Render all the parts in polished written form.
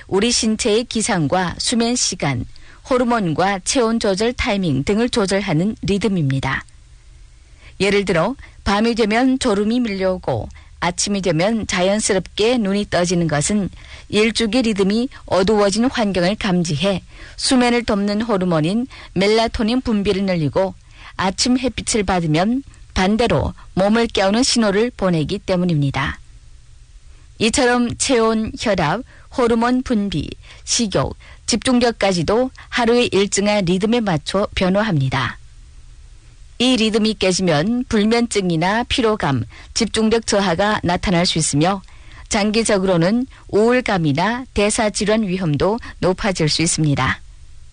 우리 신체의 기상과 수면 시간, 호르몬과 체온 조절 타이밍 등을 조절하는 리듬입니다. 예를 들어 밤이 되면 졸음이 밀려오고 아침이 되면 자연스럽게 눈이 떠지는 것은 일주기 리듬이 어두워진 환경을 감지해 수면을 돕는 호르몬인 멜라토닌 분비를 늘리고 아침 햇빛을 받으면 반대로 몸을 깨우는 신호를 보내기 때문입니다. 이처럼 체온, 혈압, 호르몬 분비, 식욕, 집중력까지도 하루의 일정한 리듬에 맞춰 변화합니다. 이 리듬이 깨지면 불면증이나 피로감, 집중력 저하가 나타날 수 있으며 장기적으로는 우울감이나 대사질환 위험도 높아질 수 있습니다.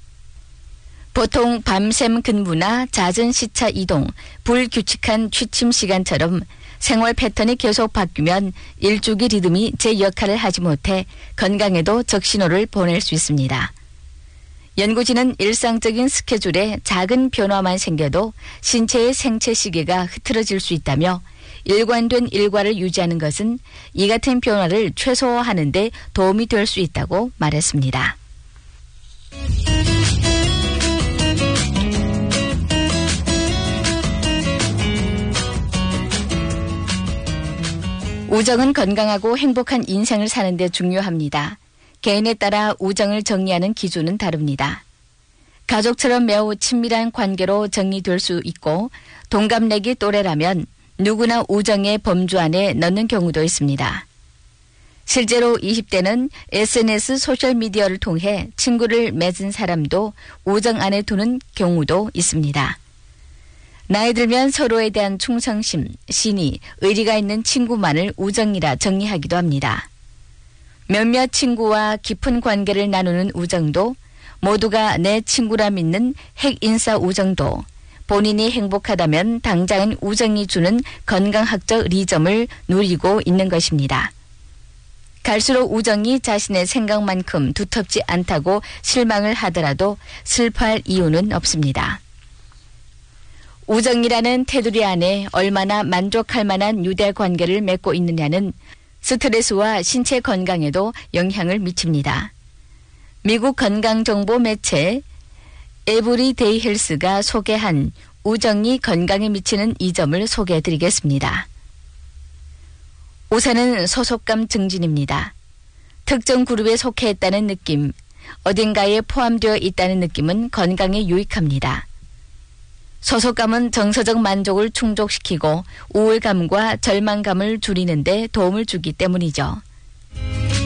보통 밤샘 근무나 잦은 시차 이동, 불규칙한 취침 시간처럼 생활 패턴이 계속 바뀌면 일주기 리듬이 제 역할을 하지 못해 건강에도 적신호를 보낼 수 있습니다. 연구진은 일상적인 스케줄에 작은 변화만 생겨도 신체의 생체 시계가 흐트러질 수 있다며 일관된 일과를 유지하는 것은 이 같은 변화를 최소화하는 데 도움이 될 수 있다고 말했습니다. 우정은 건강하고 행복한 인생을 사는 데 중요합니다. 개인에 따라 우정을 정의하는 기준은 다릅니다. 가족처럼 매우 친밀한 관계로 정리될 수 있고 동갑내기 또래라면 누구나 우정의 범주 안에 넣는 경우도 있습니다. 실제로 20대는 SNS 소셜미디어를 통해 친구를 맺은 사람도 우정 안에 두는 경우도 있습니다. 나이 들면 서로에 대한 충성심, 신의, 의리가 있는 친구만을 우정이라 정의하기도 합니다. 몇몇 친구와 깊은 관계를 나누는 우정도, 모두가 내 친구라 믿는 핵인싸 우정도, 본인이 행복하다면 당장은 우정이 주는 건강학적 리점을 누리고 있는 것입니다. 갈수록 우정이 자신의 생각만큼 두텁지 않다고 실망을 하더라도 슬퍼할 이유는 없습니다. 우정이라는 테두리 안에 얼마나 만족할 만한 유대 관계를 맺고 있느냐는 스트레스와 신체 건강에도 영향을 미칩니다. 미국 건강정보 매체 에브리데이 헬스가 소개한 우정이 건강에 미치는 이점을 소개해드리겠습니다. 우선은 소속감 증진입니다. 특정 그룹에 속해 있다는 느낌, 어딘가에 포함되어 있다는 느낌은 건강에 유익합니다. 소속감은 정서적 만족을 충족시키고 우울감과 절망감을 줄이는 데 도움을 주기 때문이죠.